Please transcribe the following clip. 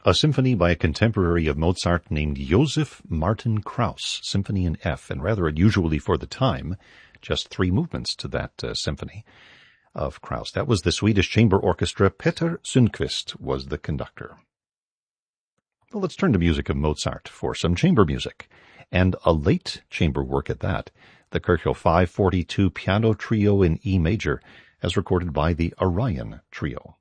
a symphony by a contemporary of Mozart named Joseph Martin Krauss, Symphony in F, and rather unusually for the time, just 3 movements to that symphony of Krauss. That was the Swedish Chamber Orchestra. Peter Sundqvist was the conductor. Well, let's turn to music of Mozart for some chamber music, and a late chamber work at that, the Köchel 542 Piano Trio in E major, as recorded by the Orion Trio.